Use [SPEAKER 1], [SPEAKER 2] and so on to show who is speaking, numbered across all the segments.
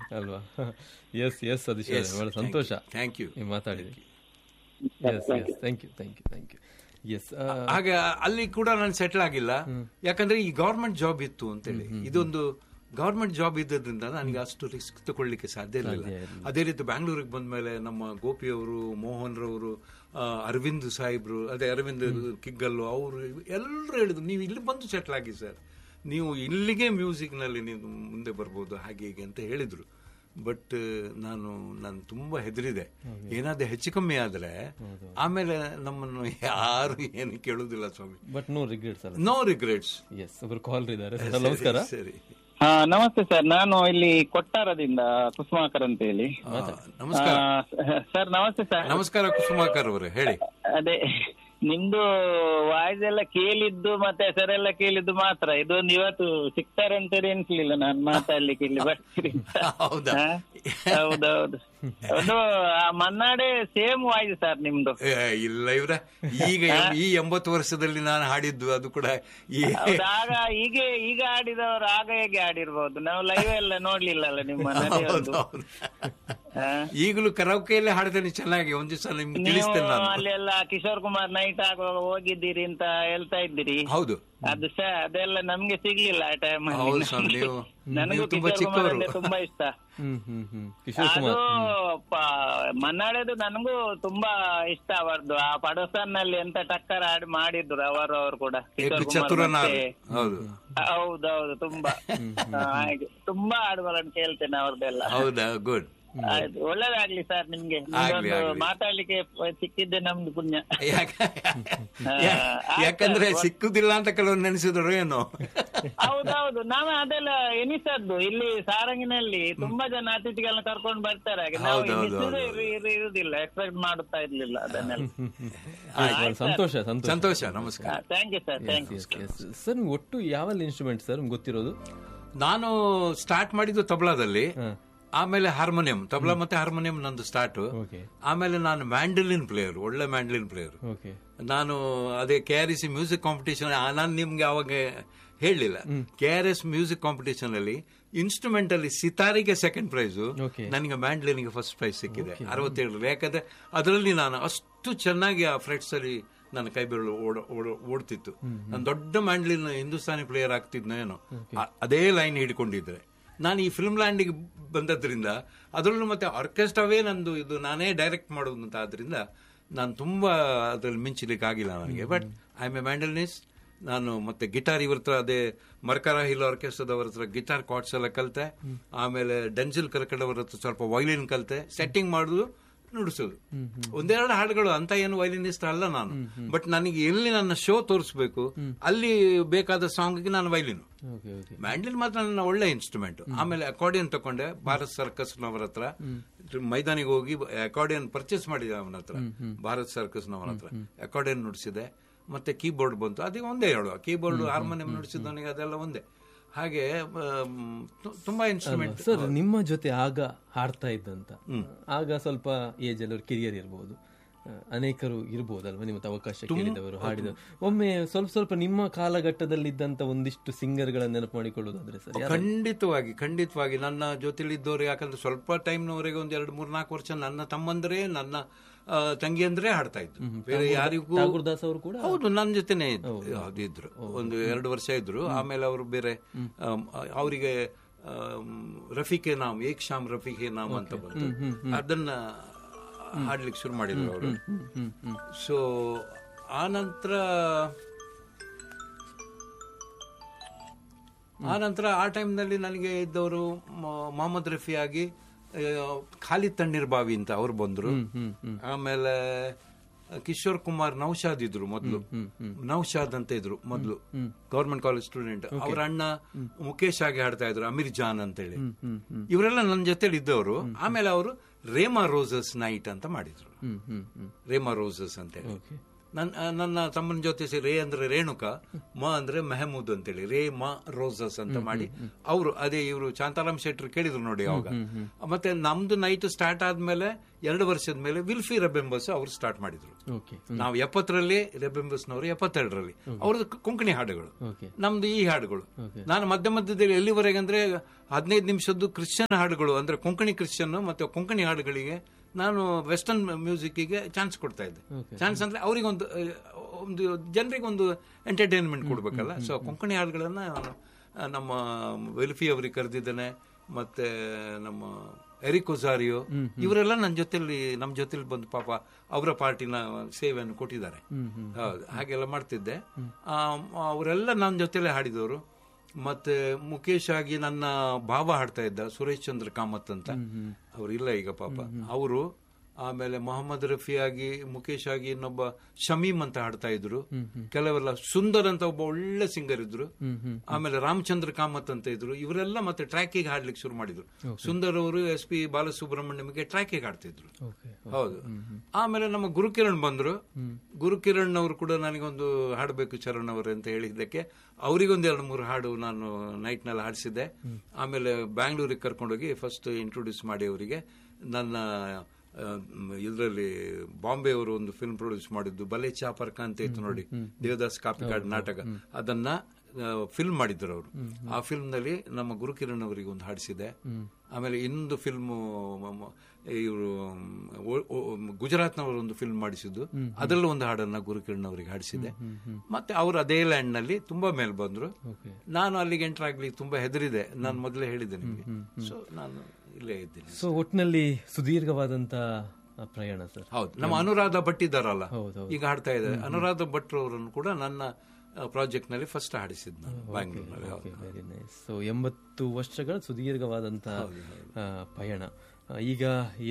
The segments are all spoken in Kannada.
[SPEAKER 1] ಅಲ್ವಾ? ಎಸ್ ಎಸ್ ಸತೀಶ್ ಅವರೇ, ಬಹಳ ಸಂತೋಷ
[SPEAKER 2] ಥ್ಯಾಂಕ್ ಯು
[SPEAKER 1] ಮಾತಾಡಿದೆ. S yes thank you thank you thank you. S,
[SPEAKER 2] ಹಾಗೆ ಅಲ್ಲಿ ಕೂಡ ನಾನು ಸೆಟ್ಲ್ ಆಗಿಲ್ಲ, ಯಾಕಂದ್ರೆ ಈ ಗವರ್ಮೆಂಟ್ ಜಾಬ್ ಇತ್ತು ಅಂತೇಳಿ. ಇದೊಂದು ಗವರ್ಮೆಂಟ್ ಜಾಬ್ ಇದ್ದದ್ರಿಂದ ನನಗೆ ಅಷ್ಟು ರಿಸ್ಕ್ ತಗೊಳ್ಳಿಕ್ಕೆ ಸಾಧ್ಯ ಇರಲಿಲ್ಲ. ಅದೇ ರೀತಿ ಬ್ಯಾಂಗ್ಳೂರಿಗೆ ಬಂದ್ಮೇಲೆ ನಮ್ಮ ಗೋಪಿಯವರು, ಮೋಹನ್ ರವರು, ಅರವಿಂದ್ ಸಾಹೇಬ್ರು, ಅದೇ ಅರವಿಂದ್ ಕಿಗ್ಗಲ್ಲು ಅವರು ಎಲ್ಲರೂ ಹೇಳಿದ್ರು, ನೀವು ಇಲ್ಲಿ ಬಂದು ಸೆಟ್ಲ್ ಆಗಿ ಸರ್, ನೀವು ಇಲ್ಲಿಗೆ ಮ್ಯೂಸಿಕ್ನಲ್ಲಿ ನೀವು ಮುಂದೆ ಬರ್ಬೋದು ಹಾಗೆ ಹೀಗೆ ಅಂತ ಹೇಳಿದ್ರು. ಬಟ್ ನಾನು ತುಂಬಾ ಹೆದರಿದೆ, ಏನಾದ್ರೂ ಹೆಚ್ಚು ಕಮ್ಮಿ ಆದ್ರೆ ಆಮೇಲೆ ನಮ್ಮನ್ನು ಯಾರು ಏನು ಕೇಳುದಿಲ್ಲ ಸ್ವಾಮಿ.
[SPEAKER 1] But no regrets.
[SPEAKER 2] No regrets.
[SPEAKER 1] S, ಒಬ್ರು ಕಾಲ್ ಇದ್ದಾರೆ. ನಮಸ್ಕಾರ.
[SPEAKER 2] ಸರಿ,
[SPEAKER 3] ನಮಸ್ತೆ ಸರ್, ನಾನು ಇಲ್ಲಿ ಕೊಟ್ಟಾರದಿಂದ ಕುಸುಮಾಕರ್ ಅಂತ ಹೇಳಿ.
[SPEAKER 2] ನಮಸ್ಕಾರ
[SPEAKER 3] ಸರ್. ನಮಸ್ತೆ ಸರ್.
[SPEAKER 2] ನಮಸ್ಕಾರ ಕುಸುಮಾಕರ್ ಅವರೇ, ಹೇಳಿ.
[SPEAKER 3] ಅದೇ ನಿಮ್ದು ವಾಯ್ಸ್ ಎಲ್ಲ ಕೇಳಿದ್ದು ಮತ್ತೆ ಹೆಸರೆಲ್ಲ ಕೇಳಿದ್ದು ಮಾತ್ರ, ಇದೊಂದು ಇವತ್ತು ಸಿಗ್ತಾರೆ ಅಂತ ಎನ್ಸ್ಲಿಲ್ಲ ನಾನು ಮಾತಾಡ್ಲಿಕ್ಕೆ ಇಲ್ಲಿ ಬರ್ತೀರಿ. ಹೌದೌದು, ಅದು ಮನ್ನಾಡೆ ಸೇಮ್ ವಾಯ್ಸ್ ಸರ್ ನಿಮ್ದು.
[SPEAKER 2] ಇಲ್ಲ ಇವ್ರ ಈಗ ಈ 80 ವರ್ಷದಲ್ಲಿ ನಾನು ಹಾಡಿದ್ದು ಅದು ಕೂಡ
[SPEAKER 3] ಆಗ ಈಗ ಆಡಿದವರು ಆಗ ಹೇಗೆ ಆಡಿರ್ಬೋದು, ನಾವು ಲೈವ್ ಎಲ್ಲ ನೋಡ್ಲಿಲ್ಲಲ್ಲ ನಿಮ್ಮ.
[SPEAKER 2] ಈಗಲೂ ಕರಾವಕೆಯಲ್ಲೇ ಹಾಡ್ತೇನೆ ಚೆನ್ನಾಗಿ. ಒಂದ್ ದಿವಸ ನಿಮ್ಗೆ ತಿಳಿಸ್ತೇನೆ ನಾನು.
[SPEAKER 3] ಅಲ್ಲೆಲ್ಲ ಕಿಶೋರ್ ಕುಮಾರ್ ನೈಟ್ ಆಗುವಾಗ ಹೋಗಿದ್ದೀರಿ ಅಂತ ಹೇಳ್ತಾ ಇದ್ದೀರಿ.
[SPEAKER 2] ಹೌದು,
[SPEAKER 3] ಅದು ಅದೆಲ್ಲ ನಮ್ಗೆ ಸಿಗ್ಲಿಲ್ಲ ಆ ಟೈಮ್. ನನಗೂ
[SPEAKER 2] ತುಂಬಾ ಚಿಕ್ಕವರು,
[SPEAKER 3] ತುಂಬಾ ಇಷ್ಟ. ಅದು ಮನ್ನಾಳೆದು ನನಗೂ ತುಂಬಾ ಇಷ್ಟ ಅವರದ್ದು. ಆ ಪಡೋಸನ್ನಲ್ಲಿ ಎಂತ ಟಕ್ಕರ್ ಆಡಿ ಮಾಡಿದ್ರು ಅವರು ಕೂಡ, ಕಿಶೋರ್ ಕುಮಾರ್. ಹೌದೌದು, ತುಂಬಾ ಹಾಗೆ ತುಂಬಾ ಹಾಡುಗಳನ್ನು ಕೇಳ್ತೇನೆ ಅವ್ರದ್ದೆಲ್ಲ.
[SPEAKER 2] ಹೌದಾ, ಗುಡ್.
[SPEAKER 3] ಆಯ್ತು, ಒಳ್ಳೇದಾಗ್ಲಿ ಸರ್ ನಿಮ್ಗೆ. ಮಾತಾಡ್ಲಿಕ್ಕೆ ಸಿಕ್ಕಿದ್ದೆ ನಮ್ದು ಪುಣ್ಯ.
[SPEAKER 2] ಯಾಕಂದ್ರೆ ಸಿಕ್ಕುದಿಲ್ಲ ಅಂತ ಕೆಲವರು ನೆನೆಸಿದ್ರು ಏನೋ.
[SPEAKER 3] ಹೌದೌದು, ನಾವು ಅದೆಲ್ಲ ಎನಿಸದ್ದು. ಇಲ್ಲಿ ಸಾರಂಗಿನಲ್ಲಿ ತುಂಬಾ ಜನ ಅತಿಥಿಗಳನ್ನ ಕರ್ಕೊಂಡು ಬರ್ತಾರೆ, ಹಾಗೆ ನಾವು ಇರುದಿಲ್ಲ, ಎಕ್ಸ್ಪೆಕ್ಟ್ ಮಾಡುತ್ತಾ ಇರ್ಲಿಲ್ಲ ಅದನ್ನೆಲ್ಲ.
[SPEAKER 1] ಸಂತೋಷ
[SPEAKER 2] ಸಂತೋಷ. ನಮಸ್ಕಾರ.
[SPEAKER 3] Thank you sir. Thank you
[SPEAKER 1] sir. ಒಟ್ಟು ಯಾವ ಇನ್ಸ್ಟ್ರೂಮೆಂಟ್ ಸರ್ ಗೊತ್ತಿರೋದು?
[SPEAKER 2] ನಾನು ಸ್ಟಾರ್ಟ್ ಮಾಡಿದ್ದು ತಬಲಾದಲ್ಲಿ, ಆಮೇಲೆ ಹಾರ್ಮೋನಿಯಂ, ತಬಲಾ ಮತ್ತೆ ಹಾರ್ಮೋನಿಯಂ ನಂದು ಸ್ಟಾರ್ಟ್. ಆಮೇಲೆ ನಾನು ಮ್ಯಾಂಡಲಿನ್ ಪ್ಲೇಯರ್, ಒಳ್ಳೆ ಮ್ಯಾಂಡಲಿನ್ ಪ್ಲೇಯರ್ ನಾನು. ಅದೇ KRS ಮ್ಯೂಸಿಕ್ ಕಾಂಪಿಟೇಷನ್, ನಾನು ನಿಮ್ಗೆ ಅವಾಗ ಹೇಳಲಿಲ್ಲ, KRS ಮ್ಯೂಸಿಕ್ ಕಾಂಪಿಟೇಷನ್ ಅಲ್ಲಿ ಇನ್ಸ್ಟ್ರೂಮೆಂಟ್ ಅಲ್ಲಿ ಸಿತಾರಿಗೆ ಸೆಕೆಂಡ್ ಪ್ರೈಸ್, ನನಗೆ ಮ್ಯಾಂಡಲಿನ್ಗೆ ಫಸ್ಟ್ ಪ್ರೈಸ್ ಸಿಕ್ಕಿದೆ 67. ಯಾಕಂದ್ರೆ ಅದರಲ್ಲಿ ನಾನು ಅಷ್ಟು ಚೆನ್ನಾಗಿ ಆ ಫ್ರೆಟ್ಸ್ ಅಲ್ಲಿ ನನ್ನ ಕೈ ಬೆರಳು ಓಡ್ತಿತ್ತು. ನಾನು ದೊಡ್ಡ ಮ್ಯಾಂಡಲಿನ್ ಹಿಂದೂಸ್ತಾನಿ ಪ್ಲೇಯರ್ ಆಗ್ತಿದ್ನೇನೋ ಅದೇ ಲೈನ್ ಹಿಡ್ಕೊಂಡಿದ್ರೆ. ನಾನು ಈ ಫಿಲ್ಮ್ ಲ್ಯಾಂಡಿಗೆ ಬಂದದ್ರಿಂದ, ಅದರಲ್ಲೂ ಮತ್ತೆ ಆರ್ಕೆಸ್ಟ್ರಾವೇ ನಂದು, ಇದು ನಾನೇ ಡೈರೆಕ್ಟ್ ಮಾಡೋದು ಅಂತ ಆದ್ರಿಂದ ನಾನು ತುಂಬಾ ಅದ್ರಲ್ಲಿ ಮಿಂಚಲಿಕ್ಕೆ ಆಗಿಲ್ಲ ನನಗೆ. But I am A ಮ್ಯಾಂಡಲಿನಿಸ್ಟ್. ನಾನು ಮತ್ತೆ ಗಿಟಾರ್ ಇವ್ರ ಹತ್ರ, ಅದೇ ಮರ್ಕರಾ ಹಿಲ್ ಆರ್ಕೆಸ್ಟ್ರಾದವ್ರ ಹತ್ರ ಗಿಟಾರ್ ಕಾರ್ಡ್ಸ್ ಎಲ್ಲ ಕಲಿತೆ. ಆಮೇಲೆ ಡೆನ್ಸಿಲ್ ಕರ್ಕಡ್ ಅವರ ಹತ್ರ ಸ್ವಲ್ಪ ವೈಲಿನ್ ಕಲಿತೆ. ಸೆಟ್ಟಿಂಗ್ ಮಾಡುದು, ನುಡಿಸೋದು. ಒಂದೆರಡು ಹಾಡುಗಳು ಅಂತ ಏನು ವೈಲಿನಿಸ್ಟ್ ಅಲ್ಲ ನಾನು. ಬಟ್ ನನಗೆ ಎಲ್ಲಿ ನನ್ನ ಶೋ ತೋರಿಸ್ಬೇಕು ಅಲ್ಲಿ ಬೇಕಾದ ಸಾಂಗ್ಗೆ ನಾನು ವೈಲಿನ್. ಮ್ಯಾಂಡಲಿನ್ ಮಾತ್ರ ನನ್ನ ಒಳ್ಳೆ ಇನ್ಸ್ಟ್ರೂಮೆಂಟ್. ಆಮೇಲೆ ಅಕಾರ್ಡಿಯನ್ ತಕೊಂಡೆ ಭಾರತ್ ಸರ್ಕಸ್ನವರ ಹತ್ರ. ಮೈದಾನಿಗೆ ಹೋಗಿ ಅಕಾರ್ಡಿಯನ್ ಪರ್ಚೇಸ್ ಮಾಡಿದೆ ಅವನ ಹತ್ರ, ಭಾರತ್ ಸರ್ಕಸ್ನವರ ಹತ್ರ. ಅಕಾರ್ಡಿಯನ್ ನುಡಿಸಿದೆ. ಮತ್ತೆ ಕೀಬೋರ್ಡ್ ಬಂತು, ಅದೇ ಒಂದೇ ಹೇಳುವ. ಕೀಬೋರ್ಡ್, ಹಾರ್ಮೋನಿಯಂ ನುಡಿಸಿದವನಿಗೆ ಅದೆಲ್ಲ ಒಂದೇ. ಹಾಗೆ ತುಂಬಾ ಇನ್ಸ್ಟ್ರೂಮೆಂಟ್.
[SPEAKER 1] ಸರ್, ನಿಮ್ಮ ಜೊತೆ ಆಗ ಹಾಡ್ತಾ ಇದ್ದಂತ, ಆಗ ಸ್ವಲ್ಪ ಏಜ್ ಅಲ್ಲಿ ಕಿರಿಯರ್ ಇರಬಹುದು, ಅನೇಕರು ಇರಬಹುದಲ್ವಾ ನಿಮ್ಮ ಅವಕಾಶ ಕೇಳಿದವರು, ಹಾಡಿದವರು. ಒಮ್ಮೆ ಸ್ವಲ್ಪ ನಿಮ್ಮ ಕಾಲಘಟ್ಟದಲ್ಲಿದ್ದಂತ ಒಂದಿಷ್ಟು ಸಿಂಗರ್ ಗಳನ್ನ ನೆನಪು ಮಾಡಿಕೊಳ್ಳುವುದಾದ್ರೆ ಸರ್?
[SPEAKER 2] ಖಂಡಿತವಾಗಿ ನನ್ನ ಜೊತೆಲಿದ್ದವರು. ಯಾಕಂದ್ರೆ ಸ್ವಲ್ಪ ಟೈಮ್ನವರೆಗೆ ಒಂದು 2-3-4 ವರ್ಷ ನನ್ನ ತಮ್ಮಂದ್ರೆ, ನನ್ನ ತಂಗಿಯಂದ್ರೆ ಹಾಡ್ತಾ ಇದ್ರು. ಬೇರೆ ಯಾರಿಗೂ.
[SPEAKER 1] ಗುರುದಾಸ್ ಅವರು ಕೂಡ
[SPEAKER 2] ಹೌದು, ನನ್ನ ಜೊತೆನೆ ಇದ್ರು. 1-2 ವರ್ಷ ಇದ್ರು. ಆಮೇಲೆ ಅವರು ಬೇರೆ, ಅವರಿಗೆ ರಫೀಕೆ ನಾಮ್, ಏಕ್ ಶಾಮ್ ರಫೀಕೆ ನಾಮ್ ಅಂತ ಬಂತು. ಅದನ್ನ ಹಾಡ್ಲಿಕ್ಕೆ ಶುರು ಮಾಡಿದ್ರು ಅವರು. ಸೊ ಆನಂತರ ಆ ಟೈಮ್ನಲ್ಲಿ ನನಗೆ ಇದ್ದವರು ಮೊಹಮ್ಮದ್ ರಫಿ ಆಗಿ, ಖಾಲಿದ್ ತಣ್ಣೀರ್ ಬಾವಿ ಅಂತ ಅವ್ರು ಬಂದ್ರು. ಆಮೇಲೆ ಕಿಶೋರ್ ಕುಮಾರ್, ನೌಶಾದ್ ಇದ್ರು ಮೊದಲು. ನೌಶಾದ್ ಅಂತ ಇದ್ರು ಮೊದಲು, ಗವರ್ಮೆಂಟ್ ಕಾಲೇಜ್ ಸ್ಟೂಡೆಂಟ್. ಅವ್ರ ಅಣ್ಣ ಮುಖೇಶ್ ಆಗಿ ಹಾಡ್ತಾ ಇದ್ರು, ಅಮೀರ್ ಜಾನ್ ಅಂತ ಹೇಳಿ. ಇವರೆಲ್ಲ ನನ್ನ ಜೊತೆಲಿ ಇದ್ದವರು. ಆಮೇಲೆ ಅವರು ರೇಮಾ ರೋಸಸ್ ನೈಟ್ ಅಂತ ಮಾಡಿದ್ರು. ರೇಮಾ ರೋಸಸ್ ಅಂತ ಹೇಳಿ ನನ್ನ ತಮ್ಮನ ಜೊತೆ ರೇ ಅಂದ್ರೆ ರೇಣುಕಾ, ಮ ಅಂದ್ರೆ ಮೆಹಮೂದ್ ಅಂತೇಳಿ, ರೇ ಮ ರೋಸಸ್ ಅಂತ ಮಾಡಿ ಅವರು ಅದೇ ಇವರು ಶಾಂತಾರಾಮ್ ಶೆಟ್ರು ಕೇಳಿದ್ರು ನೋಡಿ ಅವಾಗ. ಮತ್ತೆ ನಮ್ದು ನೈಟ್ ಸ್ಟಾರ್ಟ್ ಆದ್ಮೇಲೆ 2 ವರ್ಷದ ಮೇಲೆ ವಿಲ್ಫಿ ರೆಬೆಂಬಸ್ ಅವರು ಸ್ಟಾರ್ಟ್ ಮಾಡಿದ್ರು. ನಾವು 70ರಲ್ಲಿ, ರೆಬೆಂಬಸ್ನವರು 72ರಲ್ಲಿ. ಅವ್ರದ್ದು ಕೊಂಕಣಿ ಹಾಡುಗಳು, ನಮ್ದು ಈ ಹಾಡುಗಳು. ನಾನು ಮಧ್ಯದಲ್ಲಿ ಎಲ್ಲಿವರೆಗೆ ಅಂದ್ರೆ 15 ನಿಮಿಷದ್ದು ಕ್ರಿಶ್ಚಿಯನ್ ಹಾಡುಗಳು ಅಂದ್ರೆ ಕೊಂಕಣಿ ಕ್ರಿಶ್ಚಿಯನ್ ಮತ್ತೆ ಕೊಂಕಣಿ ಹಾಡುಗಳಿಗೆ ನಾನು ವೆಸ್ಟರ್ನ್ ಮ್ಯೂಸಿಕ್ಗೆ ಚಾನ್ಸ್ ಕೊಡ್ತಾ ಇದ್ದೆ. ಚಾನ್ಸ್ ಅಂದ್ರೆ ಅವರಿಗೊಂದು ಒಂದು ಜನರಿಗೊಂದು ಎಂಟರ್ಟೈನ್ಮೆಂಟ್ ಕೊಡ್ಬೇಕಲ್ಲ. ಸೊ ಕೊಂಕಣಿ ಹಾಡುಗಳನ್ನ ನಮ್ಮ ವೆಲ್ಫಿ ಅವರಿಗೆ ಕರೆದಿದ್ದೇನೆ, ಮತ್ತೆ ನಮ್ಮ ಎರಿಕ್ ಒಜಾರಿಯೋ ಇವರೆಲ್ಲ ನಮ್ಮ ಜೊತೆಲಿ ಬಂದು ಪಾಪ ಅವರ ಪಾರ್ಟಿನ ಸೇವೆಯನ್ನು ಕೊಟ್ಟಿದ್ದಾರೆ. ಹೌದು, ಹಾಗೆಲ್ಲ ಮಾಡ್ತಿದ್ದೆ. ಅವರೆಲ್ಲ ನನ್ನ ಜೊತೆಲೆ ಹಾಡಿದವರು. ಮತ್ತೆ ಮುಖೇಶ್ ಆಗಿ ನನ್ನ ಭಾವ ಹಾಡ್ತಾ ಇದ್ದ, ಸುರೇಶ್ ಚಂದ್ರ ಕಾಮತ್ ಅಂತ, ಅವರಿಲ್ಲ ಈಗ ಪಾಪ ಅವರು. ಆಮೇಲೆ ಮೊಹಮ್ಮದ್ ರಫಿ ಆಗಿ, ಮುಖೇಶ್ ಆಗಿ ಇನ್ನೊಬ್ಬ ಶಮೀಮ್ ಅಂತ ಹಾಡ್ತಾ ಇದ್ರು. ಕೆಲವೆಲ್ಲ ಸುಂದರ್ ಅಂತ ಒಬ್ಬ ಒಳ್ಳೆ ಸಿಂಗರ್ ಇದ್ರು. ಆಮೇಲೆ ರಾಮಚಂದ್ರ ಕಾಮತ್ ಅಂತ ಇದ್ರು. ಇವರೆಲ್ಲ ಮತ್ತೆ ಟ್ರ್ಯಾಕಿಗೆ ಹಾಡ್ಲಿಕ್ಕೆ ಶುರು ಮಾಡಿದ್ರು. ಸುಂದರ್ ಅವರು SP ಬಾಲಸುಬ್ರಹ್ಮಣ್ಯಂಗೆ ಟ್ರ್ಯಾಕಿಗೆ ಹಾಡ್ತಿದ್ರು. ಹೌದು. ಆಮೇಲೆ ನಮ್ಮ ಗುರುಕಿರಣ್ ಬಂದ್ರು. ಗುರುಕಿರಣ್ ಅವರು ಕೂಡ ನನಗೊಂದು ಹಾಡಬೇಕು ಚರಣ್ ಅವರು ಅಂತ ಹೇಳಿದ್ದಕ್ಕೆ ಅವರಿಗೊಂದು 2-3 ಹಾಡು ನಾನು ನೈಟ್ ನಲ್ಲಿ ಹಾಡಿಸಿದ್ದೆ. ಆಮೇಲೆ ಬ್ಯಾಂಗ್ಳೂರಿಗೆ ಕರ್ಕೊಂಡೋಗಿ ಫಸ್ಟ್ ಇಂಟ್ರೊಡ್ಯೂಸ್ ಮಾಡಿ ಅವರಿಗೆ ನನ್ನ ಇದರಲ್ಲಿ ಬಾಂಬೆ ಅವರು ಒಂದು ಫಿಲ್ಮ್ ಪ್ರೊಡ್ಯೂಸ್ ಮಾಡಿದ್ದು ಬಲೆ ಚಾಪರ್ಕ ಅಂತ ಇತ್ತು ನೋಡಿ, ದೇವದಾಸ್ ಕಾಪಿಕಾಡ್ ನಾಟಕ, ಅದನ್ನ ಫಿಲ್ಮ್ ಮಾಡಿದ್ರು ಅವರು. ಆ ಫಿಲ್ಮ್ ನಲ್ಲಿ ನಮ್ಮ ಗುರುಕಿರಣ್ ಅವರಿಗೆ ಒಂದು ಹಾಡಿಸಿದೆ. ಆಮೇಲೆ ಇನ್ನೊಂದು ಫಿಲ್ಮ್ ಇವರು ಗುಜರಾತ್ನವರು ಒಂದು ಫಿಲ್ಮ್ ಮಾಡಿಸಿದ್ದು, ಅದರಲ್ಲೂ ಒಂದು ಹಾಡನ್ನ ಗುರುಕಿರಣ್ ಅವರಿಗೆ ಹಾಡಿಸಿದೆ. ಮತ್ತೆ ಅವರು ಅದೇ ಲ್ಯಾಂಡ್ ನಲ್ಲಿ ತುಂಬಾ ಮೇಲೆ ಬಂದ್ರು. ನಾನು ಅಲ್ಲಿಗೆ ಎಂಟರ್ ಆಗ್ಲಿಕ್ಕೆ ತುಂಬಾ ಹೆದರಿದೆ, ನಾನು ಮೊದಲೇ ಹೇಳಿದ್ದೆ ನಿಮಗೆ. ಸೊ ನಾನು ಇಲ್ಲೇ ಇದ್ದೀನಿ.
[SPEAKER 1] ಸೊ ಒಟ್ಟಿನಲ್ಲಿ ಸುದೀರ್ಘವಾದಂತ ಪ್ರಯಾಣ ಸರ್.
[SPEAKER 2] ಹೌದು. ನಮ್ಮ ಅನುರಾಧ ಭಟ್ ಇದ್ದಾರಲ್ಲ, ಈಗ ಹಾಡ್ತಾ ಇದ್ದಾರೆ, ಅನುರಾಧ ಭಟ್ ಅವರನ್ನು ಕೂಡ ನನ್ನ ಪ್ರಾಜೆಕ್ಟ್ ನಲ್ಲಿ ಫಸ್ಟ್ ಹಾಡಿಸಿದ್ ನಾನು ಬ್ಯಾಂಗ್ಳೂರ್ನಲ್ಲಿ.
[SPEAKER 1] Very nice. ಸೊ 80 ವರ್ಷಗಳ ಸುದೀರ್ಘವಾದಂತಹ ಪಯಣ. ಈಗ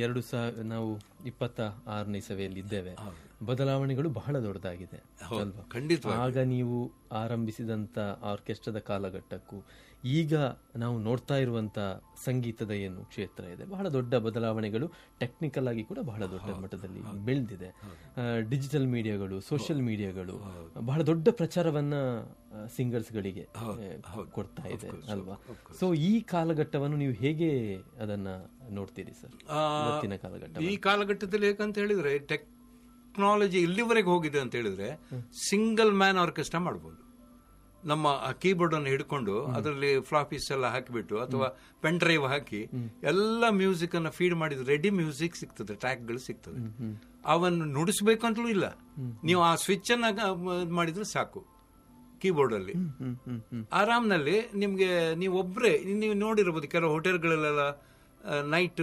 [SPEAKER 1] ನಾವು 26ನೇ ಇಸವಿಯಲ್ಲಿ ಇದ್ದೇವೆ. ಬದಲಾವಣೆಗಳು ಬಹಳ ದೊಡ್ಡದಾಗಿದೆ ಅಲ್ವಾ?
[SPEAKER 2] ಖಂಡಿತ.
[SPEAKER 1] ಆಗ ನೀವು ಆರಂಭಿಸಿದಂತ ಆರ್ಕೆಸ್ಟ್ರಾದ ಕಾಲಘಟ್ಟಕ್ಕೂ ಈಗ ನಾವು ನೋಡ್ತಾ ಇರುವಂತ ಸಂಗೀತದ ಏನು ಕ್ಷೇತ್ರ ಇದೆ, ಬಹಳ ದೊಡ್ಡ ಬದಲಾವಣೆಗಳು ಟೆಕ್ನಿಕಲ್ ಆಗಿ ಕೂಡ ಬಹಳ ದೊಡ್ಡ ಮಟ್ಟದಲ್ಲಿ ಬೆಳೆದಿದೆ. ಡಿಜಿಟಲ್ ಮೀಡಿಯಾಗಳು, ಸೋಷಿಯಲ್ ಮೀಡಿಯಾಗಳು ಬಹಳ ದೊಡ್ಡ ಪ್ರಚಾರವನ್ನ ಸಿಂಗರ್ಸ್ ಗಳಿಗೆ ಕೊಡ್ತಾ ಇದೆ ಅಲ್ವಾ? ಸೊ ಈ ಕಾಲಘಟ್ಟವನ್ನು ನೀವು ಹೇಗೆ ಅದನ್ನ ನೋಡ್ತೀರಿ ಸರ್? ಇವತ್ತಿನ ಕಾಲಘಟ್ಟ,
[SPEAKER 2] ಈ ಕಾಲಘಟ್ಟದಲ್ಲಿ ಹೇಗಂತ ಹೇಳಿದ್ರೆ ಟೆಕ್ನಾಲಜಿ ಇಲ್ಲಿವರೆಗೆ ಹೋಗಿದೆ ಅಂತ ಹೇಳಿದ್ರೆ ಸಿಂಗಲ್ ಮ್ಯಾನ್ ಆರ್ಕೆಸ್ಟ್ರಾ ಮಾಡಬಹುದು. ನಮ್ಮ ಕೀಬೋರ್ಡ್ ಅನ್ನು ಹಿಡ್ಕೊಂಡು ಅದರಲ್ಲಿ ಫ್ಲಾಪೀಸ್ ಎಲ್ಲ ಹಾಕಿಬಿಟ್ಟು ಅಥವಾ ಪೆನ್ ಡ್ರೈವ್ ಹಾಕಿ ಎಲ್ಲ ಮ್ಯೂಸಿಕ್ ಅನ್ನ ಫೀಡ್ ಮಾಡಿದ್ರೆ ರೆಡಿ ಮ್ಯೂಸಿಕ್ ಸಿಗ್ತದೆ, ಟ್ರ್ಯಾಕ್ಗಳು ಸಿಗ್ತದೆ. ಅವನ್ನು ನುಡಿಸ್ಬೇಕಂತಲೂ ಇಲ್ಲ, ನೀವು ಆ ಸ್ವಿಚ್ ಅನ್ನ ಮಾಡಿದ್ರೆ ಸಾಕು. ಕೀಬೋರ್ಡ್ ಅಲ್ಲಿ ಆರಾಮ್ನಲ್ಲಿ ನಿಮ್ಗೆ ನೀವು ಒಬ್ರೆ ನೀವು ನೋಡಿರ್ಬೋದು, ಕೆಲವು ಹೋಟೆಲ್ಗಳಲ್ಲೆಲ್ಲ ನೈಟ್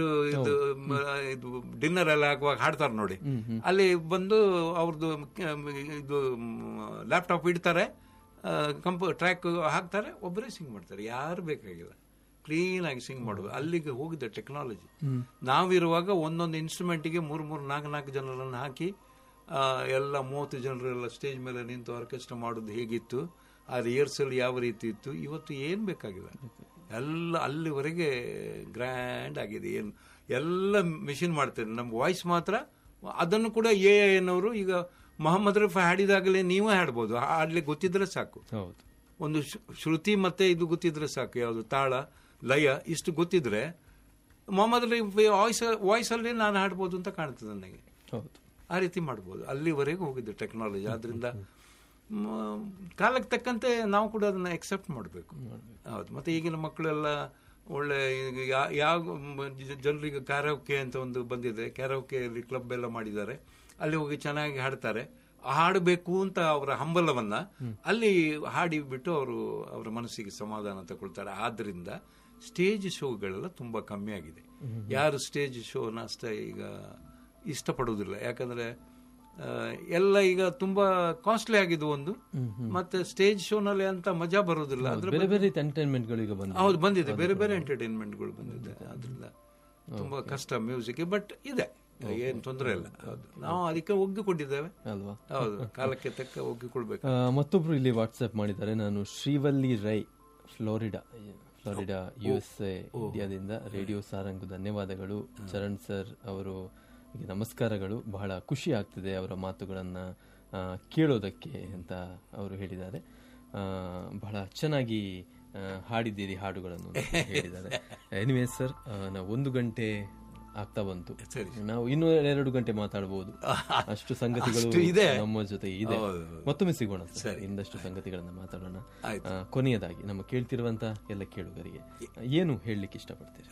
[SPEAKER 2] ಇದು ಡಿನ್ನರ್ ಎಲ್ಲ ಆಗುವಾಗ ಹಾಡ್ತಾರೆ ನೋಡಿ, ಅಲ್ಲಿ ಬಂದು ಅವ್ರದ್ದು ಇದು ಲ್ಯಾಪ್ಟಾಪ್ ಇಡ್ತಾರೆ, ಟ್ರ್ಯಾಕ್ ಹಾಕ್ತಾರೆ, ಒಬ್ಬರೇ ಸಿಂಗ್ ಮಾಡ್ತಾರೆ, ಯಾರು ಬೇಕಾಗಿಲ್ಲ, ಕ್ಲೀನ್ ಆಗಿ ಸಿಂಗ್ ಮಾಡೋದು. ಅಲ್ಲಿಗೆ ಹೋಗಿದೆ ಟೆಕ್ನಾಲಜಿ. ನಾವಿರುವಾಗ ಒಂದೊಂದು ಇನ್ಸ್ಟ್ರೂಮೆಂಟ್ಗೆ 3-4 ಜನರನ್ನು ಹಾಕಿ ಎಲ್ಲ 30 ಜನರೆಲ್ಲ ಸ್ಟೇಜ್ ಮೇಲೆ ನಿಂತು ಆರ್ಕೆಸ್ಟ್ರಾ ಮಾಡೋದು ಹೇಗಿತ್ತು, ಆ ರಿಹರ್ಸಲ್ ಯಾವ ರೀತಿ ಇತ್ತು. ಇವತ್ತು ಏನ್ ಬೇಕಾಗಿಲ್ಲ, ಎಲ್ಲ ಅಲ್ಲಿವರೆಗೆ ಗ್ರ್ಯಾಂಡ್ ಆಗಿದೆ. ಏನು ಎಲ್ಲ ಮಿಷಿನ್ ಮಾಡ್ತಾರೆ, ನಮ್ಮ ವಾಯ್ಸ್ ಮಾತ್ರ. ಅದನ್ನು ಕೂಡ AI ಈಗ ಮೊಹಮ್ಮದ್ ರಫಿ ಹಾಡಿದಾಗಲೇ ನೀವೇ ಹಾಡ್ಬೋದು, ಹಾಡ್ಲಿಕ್ಕೆ ಗೊತ್ತಿದ್ರೆ ಸಾಕು. ಒಂದು ಶ್ರುತಿ ಮತ್ತೆ ಇದು ಗೊತ್ತಿದ್ರೆ ಸಾಕು, ಯಾವುದು ತಾಳ ಲಯ ಇಷ್ಟು ಗೊತ್ತಿದ್ರೆ ಮೊಹಮ್ಮದ್ ರಫಿ ವಾಯ್ಸ್ ಅಲ್ಲಿ ನಾನು ಹಾಡ್ಬೋದು ಅಂತ ಕಾಣ್ತದೆ ನನಗೆ. ಆ ರೀತಿ ಮಾಡ್ಬೋದು. ಅಲ್ಲಿವರೆಗೂ ಹೋಗಿದ್ದು ಟೆಕ್ನಾಲಜಿ. ಆದ್ರಿಂದ ಕಾಲಕ್ಕೆ ತಕ್ಕಂತೆ ನಾವು ಕೂಡ ಅದನ್ನ ಎಕ್ಸೆಪ್ಟ್ ಮಾಡಬೇಕು. ಹೌದು. ಮತ್ತೆ ಈಗಿನ ಮಕ್ಕಳೆಲ್ಲ ಒಳ್ಳೆ ಯಾವ ಜನರಿಗೆ ಕ್ಯಾರೋಕೆ ಅಂತ ಒಂದು ಬಂದಿದೆ, ಕ್ಯಾರೋಕೆಯಲ್ಲಿ ಕ್ಲಬ್ ಎಲ್ಲ ಮಾಡಿದ್ದಾರೆ, ಅಲ್ಲಿ ಹೋಗಿ ಚೆನ್ನಾಗಿ ಹಾಡ್ತಾರೆ. ಹಾಡಬೇಕು ಅಂತ ಅವರ ಹಂಬಲವನ್ನ ಅಲ್ಲಿ ಹಾಡಿ ಬಿಟ್ಟು ಅವರ ಮನಸ್ಸಿಗೆ ಸಮಾಧಾನ ತಗೊಳ್ತಾರೆ. ಆದ್ರಿಂದ ಸ್ಟೇಜ್ ಶೋಗಳೆಲ್ಲ ತುಂಬಾ ಕಮ್ಮಿ ಆಗಿದೆ. ಯಾರು ಸ್ಟೇಜ್ ಶೋನ ಅಷ್ಟೇ ಈಗ ಇಷ್ಟಪಡುವುದಿಲ್ಲ, ಯಾಕಂದ್ರೆ ಎಲ್ಲ ಈಗ ತುಂಬಾ ಕಾಸ್ಟ್ಲಿ ಆಗಿದೆ ಒಂದು, ಮತ್ತೆ ಸ್ಟೇಜ್ ಶೋನಲ್ಲಿ ಅಂತ ಮಜಾ ಬರೋದಿಲ್ಲ.
[SPEAKER 1] ಬೇರೆ ಬೇರೆ ಎಂಟರ್ಟೈನ್ಮೆಂಟ್ಗಳು ಈಗ
[SPEAKER 2] ಹೌದು ಬಂದಿದೆ, ಬೇರೆ ಬೇರೆ ಎಂಟರ್ಟೈನ್ಮೆಂಟ್ಗಳು ಬಂದಿದೆ. ಆದ್ರಿಂದ ತುಂಬಾ ಕಷ್ಟ ಮ್ಯೂಸಿಕ್, ಬಟ್ ಇದೆ, ಏನ್ ತೊಂದರೆ ಇಲ್ಲ. ನಾವು ಅದಕ್ಕೆ ಒಗ್ಗಿಕೊಂಡಿದ್ದೇವೆ ಅಲ್ವಾ? ಹೌದು, ಕಾಲಕ್ಕೆ ತಕ್ಕ ಒಗ್ಗಿಕೊಳ್ಬೇಕು.
[SPEAKER 1] ಮತ್ತೊಬ್ರು ಇಲ್ಲಿ ವಾಟ್ಸ್ಆಪ್ ಮಾಡಿದ್ದಾರೆ, ನಾನು ಶ್ರೀವಲ್ಲಿ ರೈ, ಫ್ಲೋರಿಡಾ USA ಇಂಡಿಯಾದಿಂದ. ರೇಡಿಯೋ ಸಾರಂಗ್ ಧನ್ಯವಾದಗಳು ಚರಣ್ ಸರ್ ಅವರು, ನಮಸ್ಕಾರಗಳು. ಬಹಳ ಖುಷಿ ಆಗ್ತಿದೆ ಅವರ ಮಾತುಗಳನ್ನ ಕೇಳೋದಕ್ಕೆ ಅಂತ ಅವರು ಹೇಳಿದ್ದಾರೆ. ಬಹಳ ಚೆನ್ನಾಗಿ ಹಾಡಿದ್ದೀರಿ ಹಾಡುಗಳನ್ನು ಹೇಳಿದ್ದಾರೆ. ಎನಿವೇ ಸರ್, ನಾವು 1 ಗಂಟೆ ಆಗ್ತಾ ಬಂತು. ನಾವು ಇನ್ನೂ 2 ಗಂಟೆ ಮಾತಾಡಬಹುದು. ಅಷ್ಟು ಸಂಗತಿಗಳು ನಮ್ಮ ಜೊತೆ ಇದೆ. ಮತ್ತೊಮ್ಮೆ ಸಿಗೋಣ ಸರ್, ಇನ್ನಷ್ಟು ಸಂಗತಿಗಳನ್ನ ಮಾತಾಡೋಣ. ಕೊನೆಯದಾಗಿ ನಮ್ಮ ಕೇಳ್ತಿರುವಂತ ಎಲ್ಲ ಕೇಳುಗರಿಗೆ ಏನು ಹೇಳಲಿಕ್ಕೆ ಇಷ್ಟಪಡ್ತೀರಿ?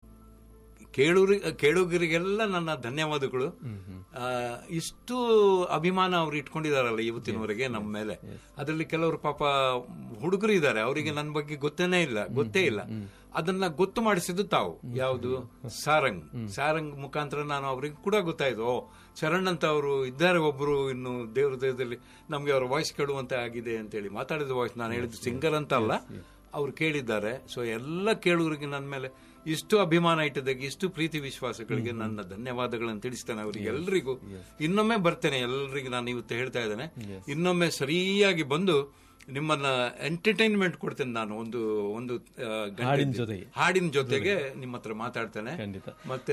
[SPEAKER 2] ಕೇಳುಗರಿಗೆಲ್ಲ ನನ್ನ ಧನ್ಯವಾದಗಳು. ಇಷ್ಟು ಅಭಿಮಾನ ಅವ್ರು ಇಟ್ಕೊಂಡಿದಾರಲ್ಲ ಇವತ್ತಿನವರೆಗೆ ನಮ್ಮ ಮೇಲೆ. ಅದರಲ್ಲಿ ಕೆಲವರು ಪಾಪ ಹುಡುಗರು ಇದ್ದಾರೆ, ಅವರಿಗೆ ನನ್ನ ಬಗ್ಗೆ ಗೊತ್ತೇ ಇಲ್ಲ. ಅದನ್ನ ಗೊತ್ತು ಮಾಡಿಸಿದ್ದು ತಾವು. ಯಾವುದು? ಸಾರಂಗ್ ಮುಖಾಂತರ ನಾನು ಅವ್ರಿಗೆ ಕೂಡ ಗೊತ್ತಾಯ್ತು, ಚರಣ್ ಅಂತ ಅವರು ಇದ್ದಾರೆ ಒಬ್ರು, ಇನ್ನು ದೇವ್ರ ದೇವದಲ್ಲಿ ನಮ್ಗೆ ಅವ್ರ ವಾಯ್ಸ್ ಕೇಳುವಂತೆ ಆಗಿದೆ ಅಂತೇಳಿ ಮಾತಾಡಿದ ವಾಯ್ಸ್. ನಾನು ಹೇಳಿದ್ದು ಸಿಂಗರ್ ಅಂತ ಅಲ್ಲ, ಅವ್ರು ಕೇಳಿದ್ದಾರೆ. ಸೊ ಎಲ್ಲ ಕೇಳುಗರಿಗೆ ನನ್ನ ಮೇಲೆ ಇಷ್ಟು ಅಭಿಮಾನ ಇಟ್ಟಿದ್ದಕ್ಕೆ, ಇಷ್ಟು ಪ್ರೀತಿ ವಿಶ್ವಾಸಗಳಿಗೆ ನನ್ನ ಧನ್ಯವಾದಗಳನ್ನು ತಿಳಿಸ್ತೇನೆ. ಅವರಿಗೆ ಎಲ್ರಿಗೂ ಇನ್ನೊಮ್ಮೆ ಬರ್ತೇನೆ. ಎಲ್ರಿಗೂ ನಾನು ಇವತ್ತು ಹೇಳ್ತಾ ಇದ್ದೇನೆ, ಇನ್ನೊಮ್ಮೆ ಸರಿಯಾಗಿ ಬಂದು ನಿಮ್ಮನ್ನ ಎಂಟರ್ಟೈನ್ಮೆಂಟ್ ಕೊಡ್ತೇನೆ. ನಾನು ಒಂದು ಹಾಡಿನ ಜೊತೆಗೆ ನಿಮ್ಮ ಹತ್ರ ಮಾತಾಡ್ತೇನೆ. ಮತ್ತೆ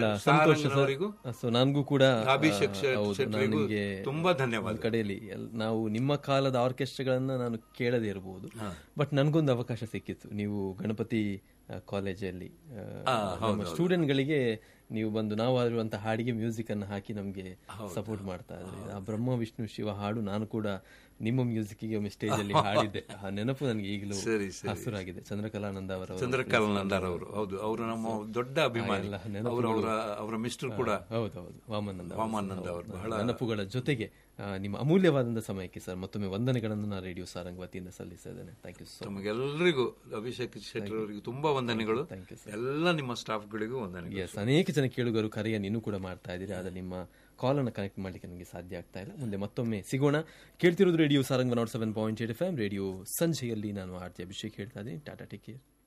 [SPEAKER 1] ನನಗೂ ಕೂಡ
[SPEAKER 2] ಅಭಿಷೇಕ್ ಶೆಟ್ಟರಿಗೂ ತುಂಬಾ ಧನ್ಯವಾದ.
[SPEAKER 1] ಕಡೆಯಲ್ಲಿ ನಾವು ನಿಮ್ಮ ಕಾಲದ ಆರ್ಕೆಸ್ಟ್ರಾಗಳನ್ನ ನಾನು ಕೇಳದೇ ಇರಬಹುದು, ಬಟ್ ನನ್ಗೊಂದು ಅವಕಾಶ ಸಿಕ್ಕಿತ್ತು. ನೀವು ಗಣಪತಿ ಕಾಲೇಜಲ್ಲಿ ಸ್ಟೂಡೆಂಟ್ಗಳಿಗೆ ನೀವು ಬಂದು ನಾವು ಆಗಿರುವಂತಹ ಹಾಡಿಗೆ ಮ್ಯೂಸಿಕ್ ಅನ್ನು ಹಾಕಿ ನಮ್ಗೆ ಸಪೋರ್ಟ್ ಮಾಡ್ತಾ ಇದ್ರಿ. ಆ ಬ್ರಹ್ಮ ವಿಷ್ಣು ಶಿವ ಹಾಡು ನಾನು ಕೂಡ ನಿಮ್ಮ ಮ್ಯೂಸಿಕ್ಗೆ ಒಮ್ಮೆ ಸ್ಟೇಜ್ ಅಲ್ಲಿ ಹಾಡಿದ್ದೆ. ಆ ನೆನಪು ನನಗೆ ಈಗಲೂ ಹಸುರಾಗಿದೆ. ಚಂದ್ರಕಲಾನಂದ
[SPEAKER 2] ಅವರು ಹೌದು, ಅವರು ನಮ್ಮ ದೊಡ್ಡ ಅಭಿಮಾನಿ. ಅವರ ಮಿಸ್ಟರ್ ಕೂಡ
[SPEAKER 1] ಹೌದೌದು, ವಾಮನಂದ ಅವರು. ಬಹಳ ನೆನಪುಗಳ ಜೊತೆಗೆ ನಿಮ್ಮ ಅಮೂಲ್ಯವಾದಂತಹ ಸಮಯಕ್ಕೆ ಸರ್ ಮತ್ತೊಮ್ಮೆ ವಂದನೆಗಳನ್ನು ನಾನು ರೇಡಿಯೋ ಸಾರಂಗ್ ವತಿಯಿಂದ ಸಲ್ಲಿಸ್ತಾ ಇದ್ದೇನೆ. Thank you so much.
[SPEAKER 2] ಎಲ್ಲರಿಗೂ ಅಭಿಷೇಕ್ ಶೆಟ್ಟರ್ ಅವರಿಗೂ ತುಂಬಾ ವಂದನೆಗಳು. ಎಲ್ಲ ನಿಮ್ಮ ಸ್ಟಾಫ್ಗಳಿಗೂ ವಂದನೆಗಳು.
[SPEAKER 1] ಎಸ್, ಅನೇಕ ಜನ ಕೇಳುಗರು ಕರೆಯನ್ನು ಇನ್ನೂ ಕೂಡ ಮಾಡ್ತಾ ಇದ್ದೀರಿ, ಆದರೆ ನಿಮ್ಮ ಕಾಲ್ ಅನ್ನು ಕನೆಕ್ಟ್ ಮಾಡ್ಲಿಕ್ಕೆ ನನಗೆ ಸಾಧ್ಯ ಆಗ್ತಾ ಇಲ್ಲ. ಮುಂದೆ ಮತ್ತೊಮ್ಮೆ ಸಿಗೋಣ. ಕೇಳ್ತಿರೋದು ರೇಡಿಯೋ ಸಾರಂಗ್ 107.8 FM ರೇಡಿಯೋ ಸಂಜೆಯಲ್ಲಿ. ನಾನು ಆರ್ತಿ ಅಭಿಷೇಕ್ ಹೇಳ್ತಾ ಇದ್ದೀನಿ. Tata, take care.